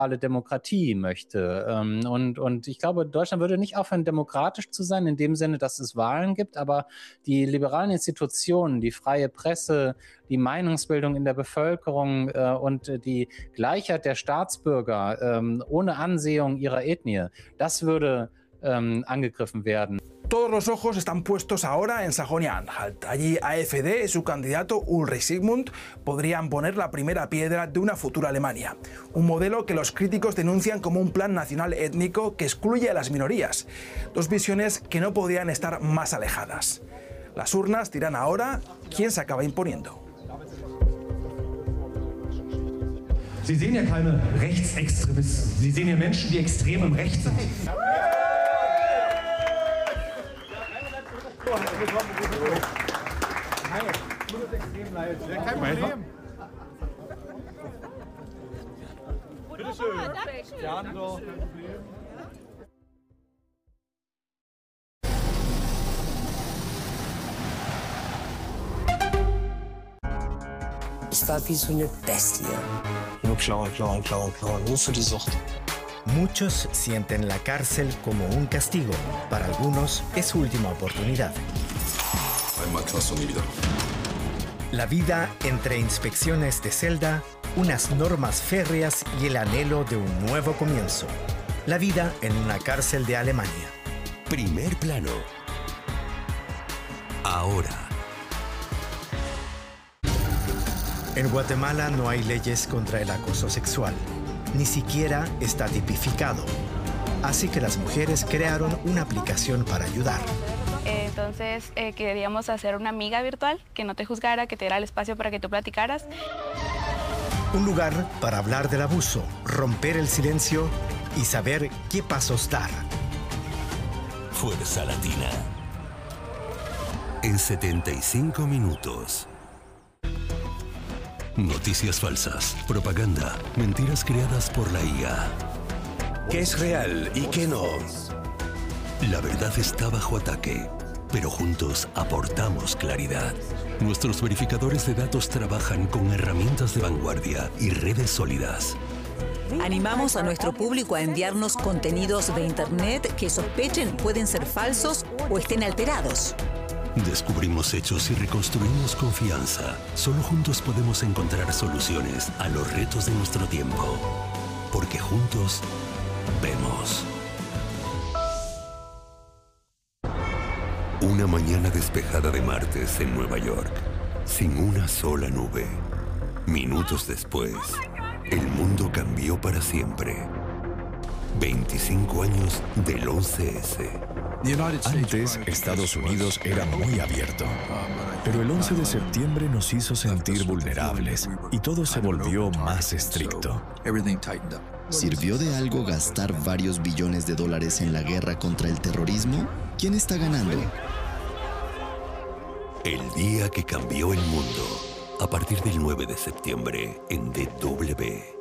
Demokratie möchte. Und ich glaube, Deutschland würde nicht aufhören, demokratisch zu sein, in dem Sinne, dass es Wahlen gibt, aber die liberalen Institutionen, die freie Presse, die Meinungsbildung in der Bevölkerung und die Gleichheit der Staatsbürger ohne Ansehung ihrer Ethnie, das würde angegriffen werden. Todos los ojos están puestos ahora en Sajonia-Anhalt. Allí AfD y su candidato Ulrich Sigmund podrían poner la primera piedra de una futura Alemania. Un modelo que los críticos denuncian como un plan nacional étnico que excluye a las minorías. Dos visiones que no podrían estar más alejadas. Las urnas dirán ahora quién se acaba imponiendo. Sie sehen ja keine Rechtsextremisten. Sie sehen ja Menschen, die extrem im Recht sind. Kein Problem. Bitte schön. Gerne doch. Ich war wie so eine Bestie. Nur klauen, klauen, klauen, klauen, nur für die Sucht. Muchos sienten la cárcel como un castigo. Para algunos es su última oportunidad. La vida entre inspecciones de celda, unas normas férreas y el anhelo de un nuevo comienzo. La vida en una cárcel de Alemania. Primer plano. Ahora. En Guatemala no hay leyes contra el acoso sexual. Ni siquiera está tipificado. Así que las mujeres crearon una aplicación para ayudar. Entonces queríamos hacer una amiga virtual que no te juzgara, que te diera el espacio para que tú platicaras. Un lugar para hablar del abuso, romper el silencio y saber qué pasos dar. Fuerza Latina. En 75 minutos. Noticias falsas, propaganda, mentiras creadas por la IA. ¿Qué es real y qué no? La verdad está bajo ataque, pero juntos aportamos claridad. Nuestros verificadores de datos trabajan con herramientas de vanguardia y redes sólidas. Animamos a nuestro público a enviarnos contenidos de Internet que sospechen pueden ser falsos o estén alterados. Descubrimos hechos y reconstruimos confianza. Solo juntos podemos encontrar soluciones a los retos de nuestro tiempo. Porque juntos vemos. Una mañana despejada de martes en Nueva York, sin una sola nube. Minutos después, el mundo cambió para siempre. 25 años del 11S. Antes, Estados Unidos era muy abierto, pero el 11 de septiembre nos hizo sentir vulnerables y todo se volvió más estricto. ¿Sirvió de algo gastar varios billones de dólares en la guerra contra el terrorismo? ¿Quién está ganando? El día que cambió el mundo, a partir del 9 de septiembre en DW.